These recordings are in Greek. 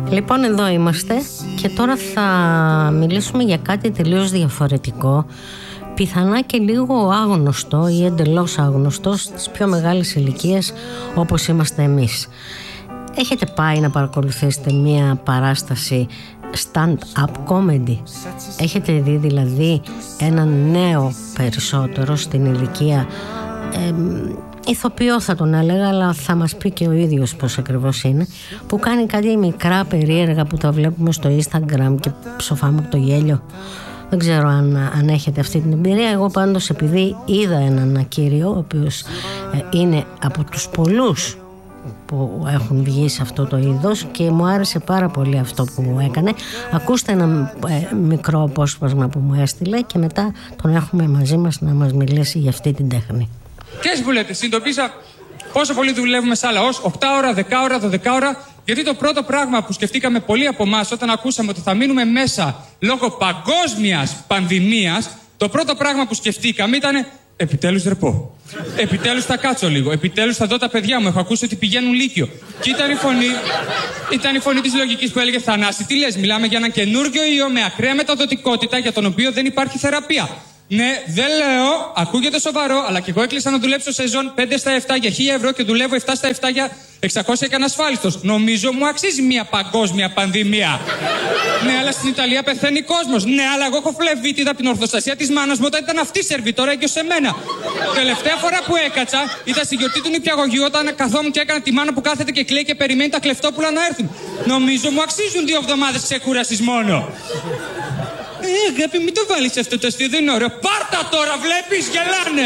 Λοιπόν, εδώ είμαστε και τώρα θα μιλήσουμε για κάτι τελείως διαφορετικό, πιθανά και λίγο άγνωστο ή εντελώς άγνωστο στις πιο μεγάλες ηλικίες όπως είμαστε εμείς. Έχετε πάει να παρακολουθήσετε μία παράσταση stand-up comedy? Έχετε δει δηλαδή έναν νέο περισσότερο στην ηλικία ηθοποιό θα τον έλεγα, αλλά θα μας πει και ο ίδιος πώς ακριβώς είναι, που κάνει κάτι μικρά περίεργα που τα βλέπουμε στο Instagram και ψοφάμε από το γέλιο. Δεν ξέρω αν έχετε αυτή την εμπειρία. Εγώ πάντως, επειδή είδα έναν κύριο ο οποίος είναι από τους πολλούς που έχουν βγει σε αυτό το είδος και μου άρεσε πάρα πολύ αυτό που μου έκανε. Ακούστε ένα μικρό απόσπασμα που μου έστειλε και μετά τον έχουμε μαζί μας να μας μιλήσει για αυτή την τέχνη. Και έτσι που λέτε, συνειδητοποίησα πόσο πολύ δουλεύουμε σαν λαός, 8 ώρα, 10 ώρα, 12 ώρα, γιατί το πρώτο πράγμα που σκεφτήκαμε πολλοί από εμάς όταν ακούσαμε ότι θα μείνουμε μέσα λόγω παγκόσμιας πανδημίας, το πρώτο πράγμα που σκεφτήκαμε ήταν επιτέλους ρεπό. Επιτέλους θα κάτσω λίγο. Επιτέλους θα δω τα παιδιά μου. Έχω ακούσει ότι πηγαίνουν λύκειο. Και ήταν η φωνή της λογικής που έλεγε Θανάση, τι λες, μιλάμε για ένα καινούργιο ιό με ακραία μεταδοτικότητα για τον οποίο δεν υπάρχει θεραπεία. Ναι, δεν λέω, ακούγεται σοβαρό, αλλά και εγώ έκλεισα να δουλέψω σεζόν 5 στα 7 για 1.000 ευρώ και δουλεύω 7 στα 7 για 600 και ανασφάλιστος. Νομίζω μου αξίζει μια παγκόσμια πανδημία. Ναι, αλλά στην Ιταλία πεθαίνει κόσμος. Ναι, αλλά εγώ έχω φλεβίτιδα από την ορθοστασία της μάνας μου όταν ήταν αυτή σερβιτόρα έγκυος σε μένα. Τελευταία φορά που έκατσα ήταν στη γιορτή του νηπιαγωγείου όταν καθόμουν και έκανα τη μάνα που κάθεται και κλαίει και περιμένει τα κλεφτόπουλα να έρθουν. Νομίζω μου αξίζουν 2 εβδομάδες ξεκούρασης μόνο. Αγάπη, μην το βάλεις αυτό το αστείο, δεν είναι ωραίο. Πάρτα τώρα, βλέπεις, γελάνε.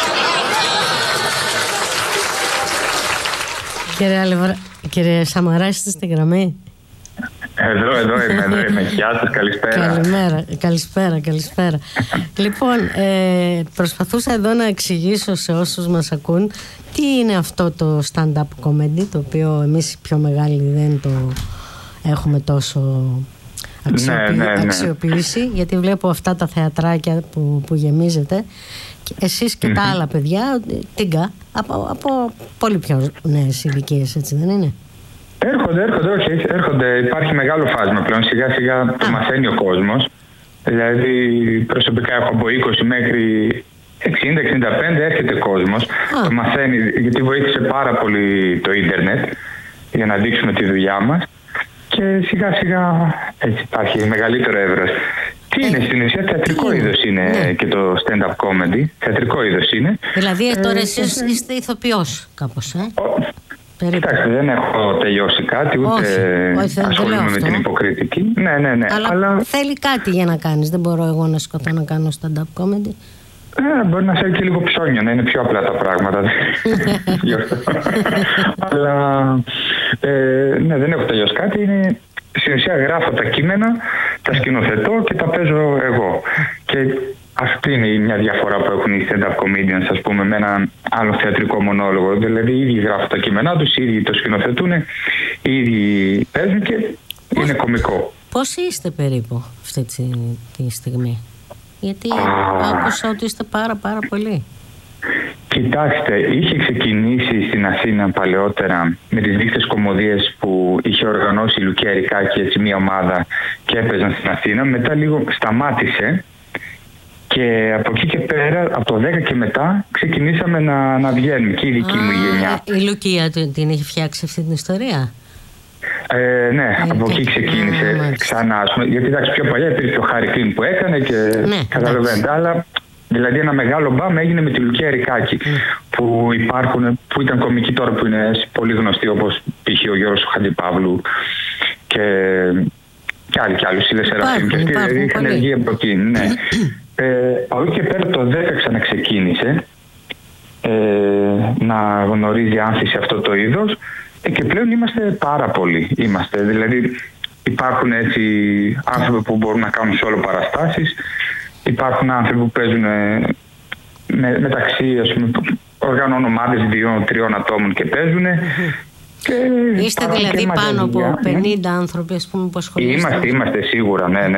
Κύριε Σαμαρά, είστε στη γραμμή? Εδώ είμαι. Γεια σας, καλησπέρα. Καλησπέρα. Λοιπόν, προσπαθούσα εδώ να εξηγήσω σε όσους μας ακούν τι είναι αυτό το stand-up comedy, το οποίο εμείς οι πιο μεγάλοι δεν το έχουμε τόσο αξιοποιήσει, γιατί βλέπω αυτά τα θεατράκια που γεμίζετε και εσείς και τα άλλα παιδιά από πολύ πιο νέες ηλικίες, έτσι δεν είναι? Έρχονται. Υπάρχει μεγάλο φάσμα πλέον, σιγά σιγά το μαθαίνει ο κόσμος. Δηλαδή προσωπικά έχω από 20 μέχρι 60-65 έρχεται κόσμος. Το μαθαίνει, γιατί βοήθησε πάρα πολύ το ίντερνετ για να δείξουμε τη δουλειά μας. Και σιγά σιγά έτσι υπάρχει μεγαλύτερο εύρος. Τι είναι στην ουσία, θεατρικό είδος είναι και το stand-up comedy. Θεατρικό είδος είναι. Δηλαδή τώρα εσείς είστε ηθοποιός κάπως, Κοιτάξτε, δεν έχω τελειώσει κάτι, ούτε ασχολούμαι με την υποκριτική. Ναι. Αλλά θέλει κάτι για να κάνεις. Δεν μπορώ εγώ να σκοτώ να κάνω stand-up comedy. Μπορεί να θέλει και λίγο ψώνιο, να είναι πιο απλά τα πράγματα. Αλλά ναι, δεν έχω τελειώσει κάτι. Στην ουσία γράφω τα κείμενα, τα σκηνοθετώ και τα παίζω εγώ. Και αυτή είναι μια διαφορά που έχουν οι stand-up comedians, ας πούμε, με έναν άλλο θεατρικό μονόλογο. Δηλαδή, οι ίδιοι γράφουν τα κείμενά τους, οι ίδιοι το σκηνοθετούν, οι ίδιοι παίζουν και είναι κωμικό. Πώς είστε περίπου αυτή τη στιγμή? Γιατί άκουσα ότι είστε πάρα πολύ. Κοιτάξτε, είχε ξεκινήσει στην Αθήνα παλαιότερα με τις νύχτες κωμωδίες που είχε οργανώσει η Λουκία Ερικάκη, έτσι μια ομάδα, και έπαιζαν στην Αθήνα. Μετά λίγο σταμάτησε και από εκεί και πέρα, από το 10 και μετά, ξεκινήσαμε να βγαίνουμε και η δική μου γενιά. Η Λουκία την έχει φτιάξει αυτή την ιστορία? Ναι, από εκεί ξεκίνησε ξανά. Γιατί εντάξει, πιο παλιά υπήρχε ο Χάρη Κλίν που έκανε και καταλαβαίνετε. Αλλά δηλαδή ένα μεγάλο μπαμ έγινε με τη Λουκία Ερικάκη που ήταν κομικοί τώρα που είναι πολύ γνωστοί, όπως π.χ. ο Γιώργος Χαντιπαύλου και άλλοι άλλους, η Λεσσεραφείμ και αυτοί είχαν βγει από εκεί. Ναι. Από εκεί και πέρα το 10 ξαναξεκίνησε να γνωρίζει άνθηση αυτό το είδος. Και πλέον είμαστε πάρα πολλοί. Δηλαδή υπάρχουν έτσι άνθρωποι που μπορούν να κάνουν solo παραστάσεις. Υπάρχουν άνθρωποι που παίζουν μεταξύ, ας πούμε, οργανώνουν ομάδες 2-3 ατόμων και παίζουν. Είστε δηλαδή πάνω από 50 άνθρωποι, ας πούμε, που ασχολείστε? Είμαστε σίγουρα, ναι.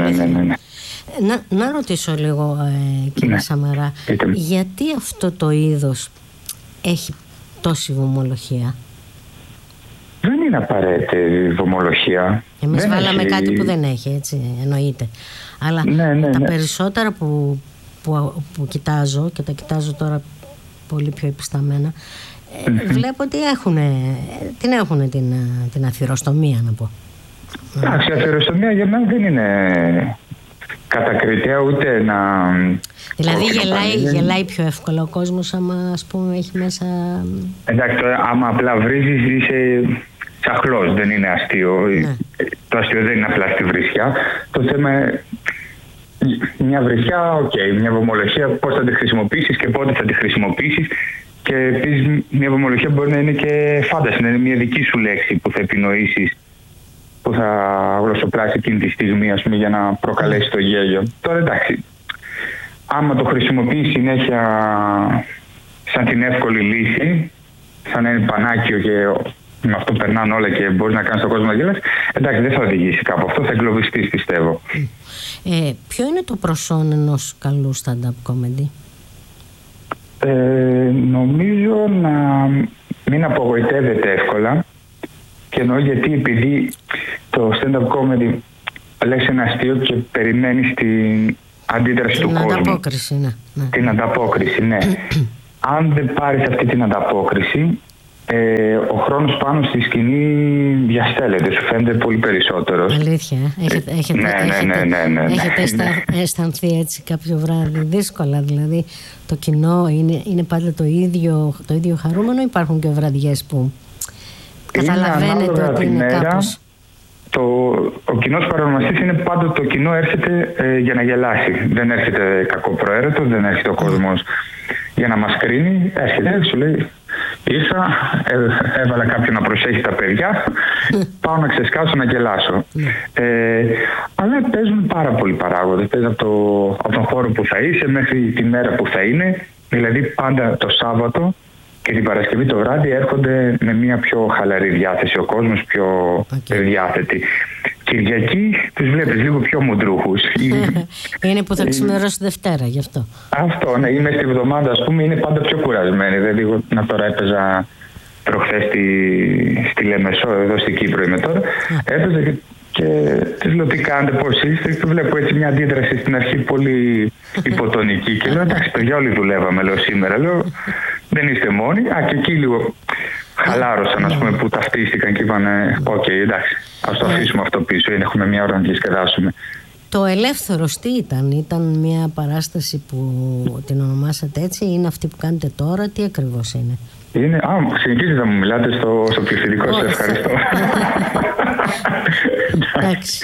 Να ρωτήσω λίγο, κύριε Σαμαρά, γιατί αυτό το είδος έχει τόση βομολογία? Δεν είναι απαραίτητη βομολογία. Εμείς βάλαμε κάτι που δεν έχει, έτσι, εννοείται. Αλλά τα περισσότερα που κοιτάζω, και τα κοιτάζω τώρα πολύ πιο επισταμένα, βλέπω ότι έχουν την αθυροστομία, να πω. Εντάξει, η αθυροστομία για μένα δεν είναι κατακριτέα, ούτε να... Δηλαδή γελάει πιο εύκολα ο κόσμος άμα, ας πούμε, έχει μέσα... Εντάξει, άμα απλά βρίζεις είσαι τσαχλός, δεν είναι αστείο. Ναι. Το αστείο δεν είναι απλά στη βρισιά. Το θέμα είναι μια βρισιά, μια βομολογία, πώς θα τη χρησιμοποιήσεις και πότε θα τη χρησιμοποιήσεις. Και επίσης μια βομολογία μπορεί να είναι και φάνταση, να είναι μια δική σου λέξη που θα επινοήσεις, που θα γλωσσοπράσει εκείνη τη στιγμή, ας πούμε, για να προκαλέσει το γέλιο. Τώρα εντάξει, άμα το χρησιμοποιείς συνέχεια σαν την εύκολη λύση, σαν να είναι πανάκιο και με αυτό περνάνε όλα και μπορείς να κάνεις τον κόσμο να γελάσει, εντάξει, δεν θα οδηγήσει κάπου. Αυτό θα εγκλωβιστείς, πιστεύω. Ποιο είναι το προσόν ενός καλού stand-up comedy? Νομίζω να μην απογοητεύεται εύκολα, και εννοώ γιατί, επειδή το stand-up comedy λες ένα αστείο και περιμένεις την αντίδραση του κόσμου. Ανταπόκριση, Την ανταπόκριση, ναι. Αν δεν πάρεις αυτή την ανταπόκριση, ο χρόνος πάνω στη σκηνή διαστέλλεται, σου φαίνεται πολύ περισσότερος. Αλήθεια, έχετε αισθανθεί έτσι κάποιο βράδυ δύσκολα? Δηλαδή το κοινό είναι πάντα το ίδιο χαρούμενο, υπάρχουν και βραδιές που καταλαβαίνετε ότι είναι κάπως... Ο κοινός παρονομαστής είναι πάντοτε, το κοινό έρχεται για να γελάσει. Δεν έρχεται κακοπροαίρετο, δεν έρχεται ο κόσμος για να μας κρίνει. Έρχεται, σου λέει, ήρθα, έβαλα κάποιον να προσέχει τα παιδιά, πάω να ξεσκάσω, να γελάσω. Αλλά παίζουν πάρα πολλοί παράγοντες. Παίζουν από τον χώρο που θα είσαι μέχρι τη μέρα που θα είναι. Δηλαδή πάντα το Σάββατο και την Παρασκευή το βράδυ έρχονται με μια πιο χαλαρή διάθεση, ο κόσμος πιο διάθετη. Κυριακή τους βλέπεις λίγο πιο μουντρούχους. Είναι που θα ξημερώσει Δευτέρα, γι' αυτό. Αυτό, ναι, είμαι στη βδομάδα, ας πούμε, είναι πάντα πιο κουρασμένοι. Δηλαδή, τώρα έπαιζα προχθές στη Λεμεσό, εδώ στην Κύπρο είμαι τώρα. Έπαιζα και της λέω τι κάνετε, πώς είστε, και βλέπω έτσι μια αντίδραση στην αρχή πολύ υποτονική και λέω εντάξει παιδιά, όλοι δουλεύαμε, λέω σήμερα, λέω δεν είστε μόνοι. Και εκεί λίγο χαλάρωσαν, ας πούμε, που ταυτίστηκαν και είπαν εντάξει, ας το αφήσουμε αυτό πίσω, έχουμε μια ώρα να διασκεδάσουμε. Το Ελεύθερος τι ήταν μια παράσταση που την ονομάσατε έτσι, είναι αυτή που κάνετε τώρα, τι ακριβώς είναι? Συνεχίζετε να μου μιλάτε στο πληθυντικό, σε ευχαριστώ. Εντάξει.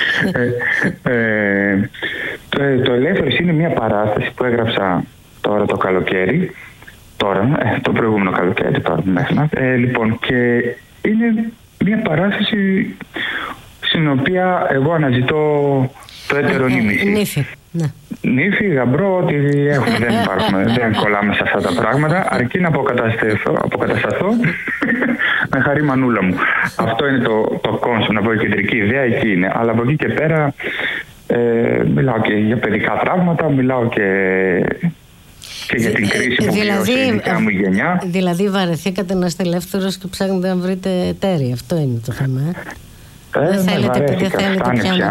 Το Ελεύθερος είναι μια παράσταση που έγραψα τώρα το καλοκαίρι, το προηγούμενο καλοκαίρι τώρα μέχρι. Λοιπόν, και είναι μια παράσταση στην οποία εγώ αναζητώ το έτερο νήμιση. Νύφη. Ναι. Νύφη, γαμπρό, ότι δεν κολλάμε σε αυτά τα πράγματα, αρκεί να αποκατασταθώ με χαρή μανούλα μου. Αυτό είναι το κόνσεπτ, να πω, η κεντρική ιδέα εκεί είναι. Αλλά από εκεί και πέρα μιλάω και για παιδικά τραύματα, μιλάω και για την κρίση που βιώσει η δικιά μου γενιά. Δηλαδή βαρεθήκατε να είστε ελεύθερος και ψάχνετε να βρείτε εταίροι, αυτό είναι το θέμα. Δεν θέλετε, επειδή θέλετε πια.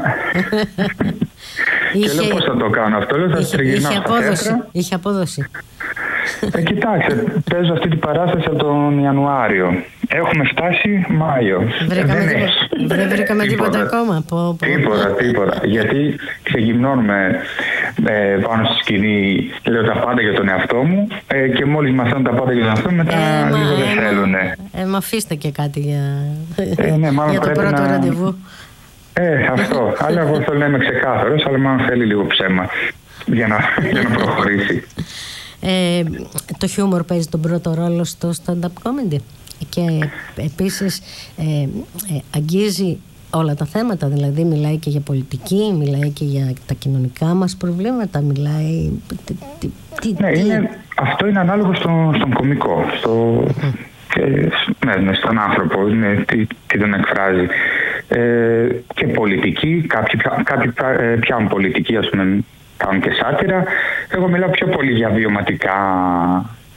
Και λέω πώς θα το κάνω αυτό, λέω θα τριγυρνάω στα θέατρα. Είχε απόδοση. Κοιτάξτε, παίζω αυτή την παράσταση από τον Ιανουάριο. Έχουμε φτάσει Μάιο. Δεν βρήκαμε τίποτα ακόμα. Τίποτα. Γιατί ξεγυμνώνουμε πάνω στη σκηνή, λέω τα πάντα για τον εαυτό μου και μόλις μαθαίνω τα πάντα για τον εαυτό μου, μετά λίγο δεν θέλουνε. Μα αφήστε και κάτι για το πρώτο ραντεβού. Αυτό. Αλλά εγώ θέλω να είμαι ξεκάθαρος, αλλά μάλλον θέλει λίγο ψέμα για να προχωρήσει. Το χιούμορ παίζει τον πρώτο ρόλο στο stand-up comedy και επίσης αγγίζει όλα τα θέματα, δηλαδή μιλάει και για πολιτική, μιλάει και για τα κοινωνικά μας προβλήματα, μιλάει... Αυτό είναι ανάλογο στον κωμικό, στον άνθρωπο, τι τον εκφράζει. Και πολιτική, κάποιοι πιάνουν πολιτική, ας πούμε, κάνουν και σάτυρα. Εγώ μιλάω πιο πολύ για βιωματικά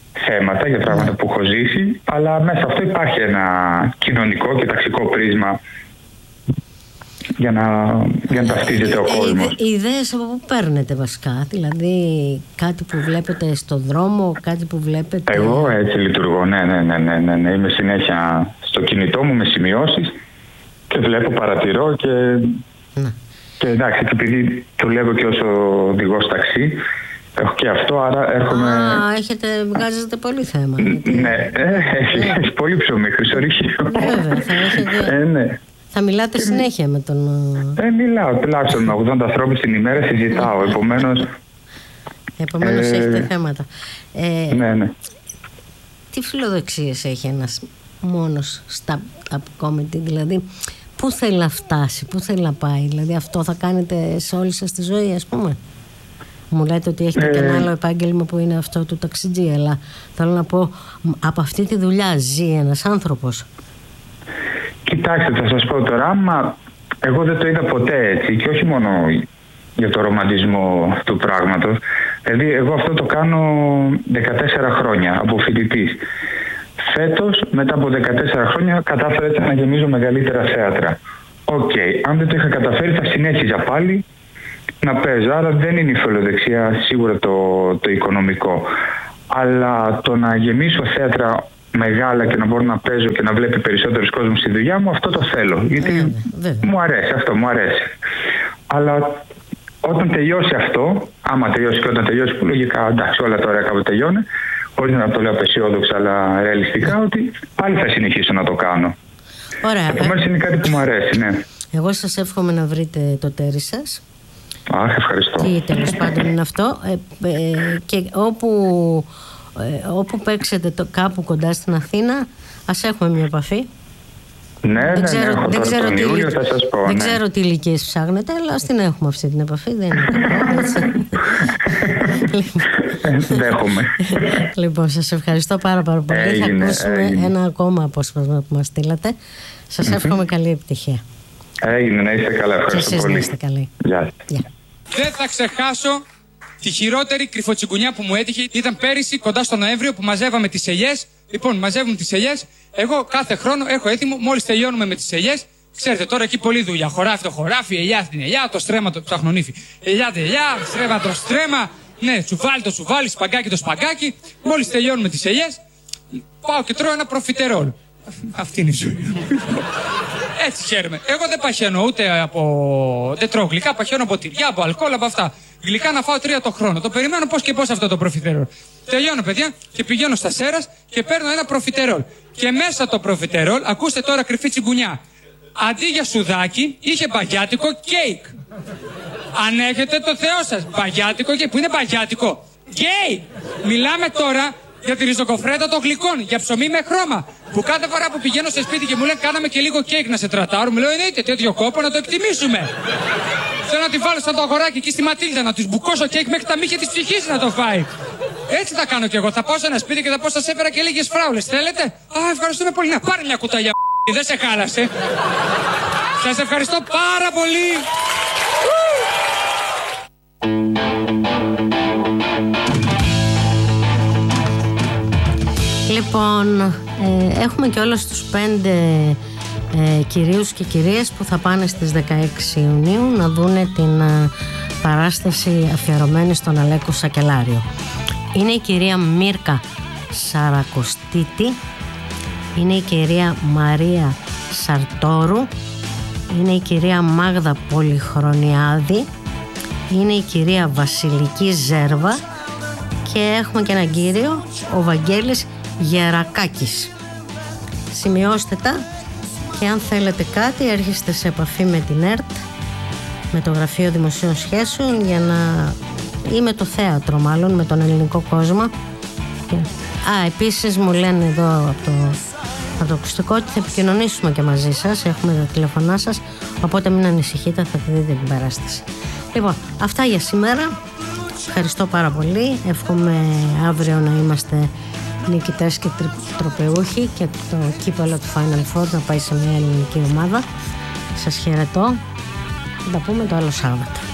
θέματα, για πράγματα που έχω ζήσει, αλλά μέσα αυτό υπάρχει ένα κοινωνικό και ταξικό πρίσμα για να ταυτίζεται ο κόσμος. Οι ιδέες από πού παίρνετε βασικά, δηλαδή κάτι που βλέπετε στο δρόμο, κάτι που βλέπετε... Εγώ έτσι λειτουργώ, ναι. Είμαι συνέχεια στο κινητό μου με σημειώσεις και βλέπω, παρατηρώ και εντάξει, και επειδή δουλεύω και ως οδηγός ταξί, έχω και αυτό, άρα έρχομαι... βγάζετε πολύ θέμα. Ναι, έχει πολύ ψωμί, χρυσορυχείο. Βέβαια, θα έχετε... Ναι. Θα μιλάτε συνέχεια με τον... Μιλάω, τουλάχιστον με 80 ανθρώπους την ημέρα συζητάω, επομένως έχετε θέματα. Ναι. Τι φιλοδοξίες έχει ένας μόνος stand-up comedy, δηλαδή πού θέλει να φτάσει, πού θέλει να πάει, δηλαδή αυτό θα κάνετε σε όλη σας τη ζωή, ας πούμε? Μου λέτε ότι έχετε και ένα άλλο επάγγελμα που είναι αυτό του ταξιτζή, αλλά θέλω να πω, από αυτή τη δουλειά ζει ένας άνθρωπος? Κοιτάξτε, θα σας πω τώρα, εγώ δεν το είδα ποτέ έτσι, και όχι μόνο για το ρομαντισμό του πράγματος. Δηλαδή, εγώ αυτό το κάνω 14 χρόνια από φοιτητής. Φέτος, μετά από 14 χρόνια, κατάφερα έτσι να γεμίζω μεγαλύτερα θέατρα. Αν δεν το είχα καταφέρει, θα συνέχιζα πάλι να παίζω. Άρα δεν είναι η φιλοδεξία σίγουρα το οικονομικό. Αλλά το να γεμίσω θέατρα μεγάλα και να μπορώ να παίζω και να βλέπει περισσότερος κόσμος στη δουλειά μου, αυτό το θέλω. Γιατί μου αρέσει αυτό, μου αρέσει. Αλλά όταν τελειώσει αυτό, άμα τελειώσει και όταν τελειώσει, που λογικά εντάξει, όλα τώρα κάπου τελειώνει, χωρίς να το λέω απεσιόδοξα αλλά ρεαλιστικά, ότι πάλι θα συνεχίσω να το κάνω. Ωραία. Επομένως είναι κάτι που μου αρέσει, ναι. Εγώ σας εύχομαι να βρείτε το τέρι σας. Αχ, ευχαριστώ. Τι τέλος πάντων είναι αυτό. Και όπου παίξετε κάπου κοντά στην Αθήνα, ας έχουμε μια επαφή. Ναι, δεν ξέρω τι ηλικίες ψάχνετε, αλλά ας την έχουμε αυτή την επαφή. Δεν είναι κακό. Δέχομαι. Λοιπόν, σας ευχαριστώ πάρα πολύ. Θα ακούσουμε ένα ακόμα απόσπασμα που μας στείλατε. Σας εύχομαι καλή επιτυχία. Έγινε, να είστε καλά. Ευχαριστώ πολύ. Να είστε καλοί. Γεια. Δεν θα ξεχάσω τη χειρότερη κρυφοτσιγκουνιά που μου έτυχε. Ήταν πέρυσι κοντά στο Νοέμβριο που μαζεύαμε τις ελιές. Λοιπόν, μαζεύουμε τις ελιές. Εγώ κάθε χρόνο έχω έτοιμο, μόλις τελειώνουμε με τις ελιές. Ξέρετε, τώρα εκεί πολλή δουλειά. Χωράφι το χωράφι, ελιά στην ελιά, το στρέμμα το ψαχνονύφι. Ελιά την ελιά, στρέμμα το στρέμμα. Ναι, τσουβάλι το τσουβάλι, σπαγκάκι το σπαγκάκι. Μόλις τελειώνουμε τις ελιές, πάω και τρώω ένα προφιτερόλ. Αυτή είναι η ζωή. Έτσι χαίρομαι. Εγώ δεν παχαίνω ούτε δεν τρώω γλυκά, παχαίνω από τυριά, από αλκοόλ, από αυτά. Γλυκά να φάω 3 το χρόνο. Το περιμένω πώς και πώς αυτό το προφιτερόλ. Τελειώνω, παιδιά, και πηγαίνω στα Σέρας και παίρνω ένα προφιτερόλ. Και μέσα το προφιτερόλ, ακούστε τώρα κρυφή τσιγκουνιά. Αντί για σουδάκι, είχε μπαγιάτικο κέικ. Αν έχετε το Θεό σας, μπαγιάτικο κέικ. Που είναι μπαγιάτικο? Γκέι! Μιλάμε τώρα για τη ριζοκοφρέτα των γλυκών, για ψωμί με χρώμα. Που κάθε φορά που πηγαίνω σε σπίτι και μου λένε κάναμε και λίγο κέικ να σε τρατάρω, μου λέω εννοείται τέτοιο κόπο να το εκτιμήσουμε. Θέλω να τη βάλω σαν το αγοράκι εκεί στη Ματίλδα, να τους μπουκώσω κέικ μέχρι τα μύχια της ψυχής να το φάει. Έτσι θα κάνω κι εγώ. Θα πάω σε ένα σπίτι και θα πω σας έφερα και λίγες φράουλες. Θέλετε? Ευχαριστούμε πολύ. Να πάρει μια κουταλιά. Δεν σε χάλασε. Σας ευχαριστώ πάρα πολύ. Λοιπόν, έχουμε και όλους τους 5 κυρίους και κυρίες που θα πάνε στις 16 Ιουνίου να δούνε την παράσταση αφιερωμένη στον Αλέκο Σακελάριο. Είναι η κυρία Μύρκα Σαρακοστίτη, είναι η κυρία Μαρία Σαρτόρου, είναι η κυρία Μάγδα Πολυχρονιάδη, είναι η κυρία Βασιλική Ζέρβα και έχουμε και έναν κύριο, ο Βαγγέλης Γερακάκης. Σημειώστε τα και αν θέλετε κάτι έρχεστε σε επαφή με την ΕΡΤ, με το Γραφείο Δημοσίων Σχέσεων ή με το θέατρο μάλλον, με τον ελληνικό κόσμο. Επίσης μου λένε εδώ από το ακουστικό ότι θα επικοινωνήσουμε και μαζί σας, έχουμε τα τηλεφωνά σας, οπότε μην ανησυχείτε, θα τη δείτε την παράσταση. Λοιπόν, αυτά για σήμερα. Ευχαριστώ πάρα πολύ. Εύχομαι αύριο να είμαστε νικητές και τροπεούχοι και το κύπελλο του Final Four να πάει σε μια ελληνική ομάδα. Σας χαιρετώ. Θα τα πούμε το άλλο Σάββατο.